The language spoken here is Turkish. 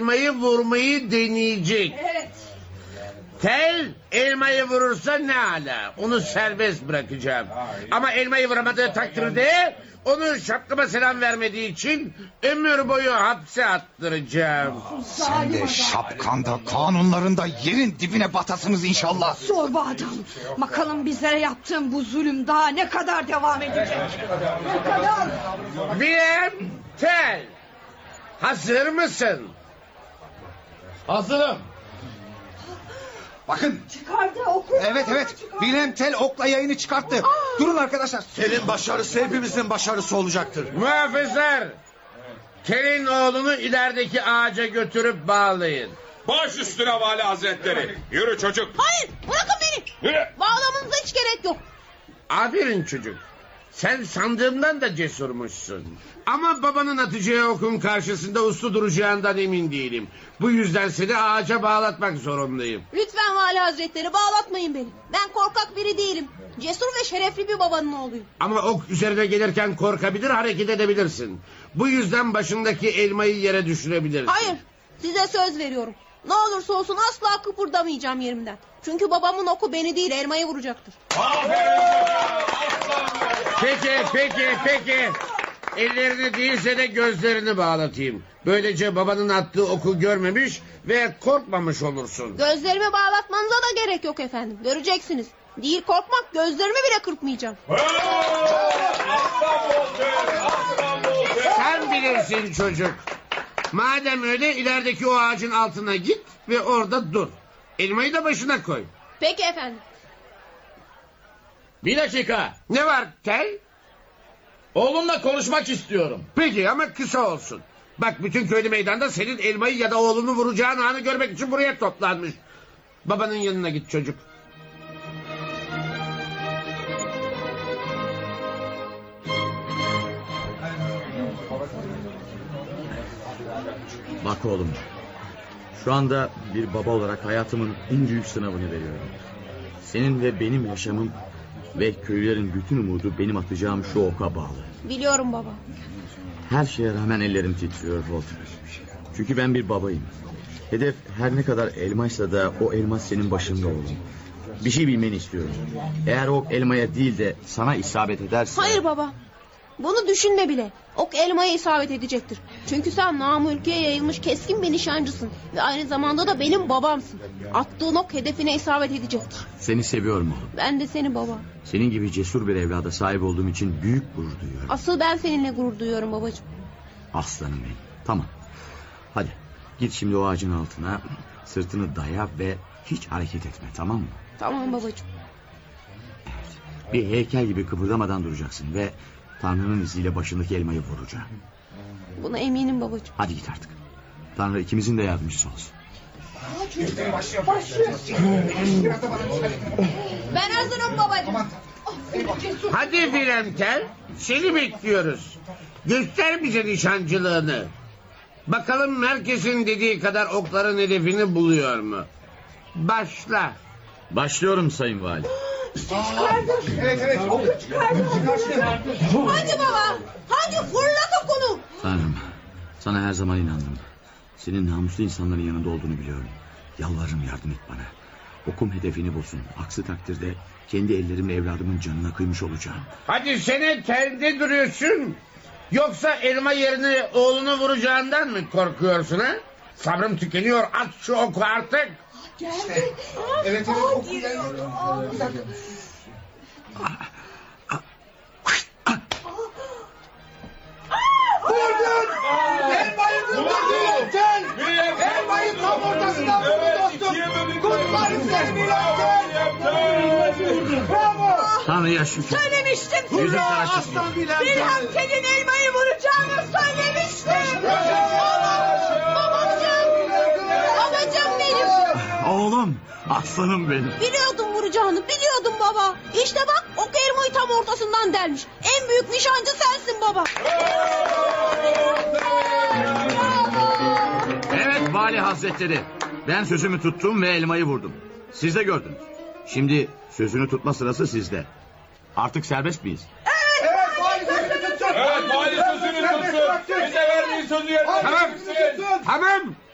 elmayı vurmayı deneyecek. Evet. Tel elmayı vurursa ne ala, onu serbest bırakacağım. Ama elmayı vuramadığı takdirde onu şapkama selam vermediği için ömür boyu hapse attıracağım. Sen de şapkanda, kanunlarında yerin dibine batasınız inşallah. Zorba adam. Bakalım bizlere yaptığın bu zulüm daha ne kadar devam edecek? Ne kadar? William Tell, hazır mısın? Hazırım. Bakın. Çıkardı oku. Evet. Wilhelm Tell okla yayını çıkarttı. Durun arkadaşlar. Senin başarısı hepimizin başarısı olacaktır. Muhafızlar, Tell'in oğlunu ilerideki ağaca götürüp bağlayın. Baş üstüne vali hazretleri. Yürü çocuk. Hayır, bırakın beni. Yürü. Bağlamanıza hiç gerek yok. Aferin çocuk. Sen sandığımdan da cesurmuşsun. Ama babanın atacağı okun karşısında uslu duracağından emin değilim. Bu yüzden seni ağaca bağlatmak zorundayım. Lütfen vali hazretleri bağlatmayın beni. Ben korkak biri değilim. Cesur ve şerefli bir babanın oğluyum. Ama ok üzerine gelirken korkabilir, hareket edebilirsin. Bu yüzden başındaki elmayı yere düşürebilirsin. Hayır, size söz veriyorum. Ne olursa olsun asla kıpırdamayacağım yerimden. Çünkü babamın oku beni değil elmayı vuracaktır. Peki. Ellerini değilse de gözlerini bağlatayım. Böylece babanın attığı oku görmemiş ve korkmamış olursun. Gözlerimi bağlatmanıza da gerek yok efendim. Göreceksiniz. Değil korkmak, gözlerimi bile kırpmayacağım. Sen bilirsin çocuk. Madem öyle ilerideki o ağacın altına git ve orada dur. Elmayı da başına koy. Peki efendim. Bir dakika. Ne var Tel? Oğlumla konuşmak istiyorum. Peki ama kısa olsun. Bak bütün köylü meydanda senin elmayı ya da oğlunu vuracağın anı görmek için buraya toplanmış. Babanın yanına git çocuk. Bak oğlum, şu anda bir baba olarak hayatımın en büyük sınavını veriyorum. Senin ve benim yaşamım ve köylülerin bütün umudu benim atacağım şu oka bağlı. Biliyorum baba. Her şeye rağmen ellerim titriyor Walter. Çünkü ben bir babayım. Hedef her ne kadar elmaysa da o elma senin başında oğlum. Bir şey bilmeni istiyorum. Eğer ok elmaya değil de sana isabet ederse... Hayır baba. Bunu düşünme bile. Ok elmaya isabet edecektir. Çünkü sen namı ülkeye yayılmış keskin bir nişancısın. Ve aynı zamanda da benim babamsın. Attığın ok hedefine isabet edecektir. Seni seviyorum oğlum. Ben de seni baba. Senin gibi cesur bir evlada sahip olduğum için büyük gurur duyuyorum. Asıl ben seninle gurur duyuyorum babacığım. Aslanım benim. Tamam. Hadi git şimdi o ağacın altına, sırtını daya ve hiç hareket etme, tamam mı? Tamam babacığım. Bir heykel gibi kıpırdamadan duracaksın ve Tanrı'nın izniyle başındaki elmayı vuracağım. Buna eminim babacığım. Hadi git artık. Tanrı ikimizin de yardımcısı olsun. Ben hazırım babacığım. Hadi Wilhelm Tell, seni bekliyoruz. Göster bize nişancılığını. Bakalım herkesin dediği kadar okların hedefini buluyor mu? Başla. Başlıyorum Sayın Vali. Hadi baba. Hadi fırlat okunu. Tanrım, sana her zaman inandım. Senin namuslu insanların yanında olduğunu biliyorum. Yalvarırım yardım et bana. Okum hedefini bulsun. Aksi takdirde kendi ellerimle evladımın canına kıymış olacağım. Hadi sene telde duruyorsun. Yoksa elma yerine oğlunu vuracağından mı korkuyorsun ha? Sabrım tükeniyor, at şu oku artık. Geldi. Evet oku geliyor. Elmayı vurdun Tell. Elmayı tam ortasından vurdu dostum. Kutlarım seni Wilhelm Tell. Bravo. Tanrı'ya şükür. Söylemiştim Yüzük size. karşı. Aslan Wilhelm Wilhelm Tell. Tell'in elmayı vuracağını söylemiştim. Babacığım benim. Oğlum, aslanım benim. Biliyordum vuracağını, biliyordum baba. İşte bak ok elmayı tam ortasından delmiş. En büyük nişancı sensin baba. Evet Vali Hazretleri. Ben sözümü tuttum ve elmayı vurdum. Siz de gördünüz. Şimdi sözünü tutma sırası sizde. Artık serbest miyiz? Evet vali sözünü tutsun. Evet vali sözünü tutsun. Bize verdiği sözü yerine Tamam. getirsin. Tamam.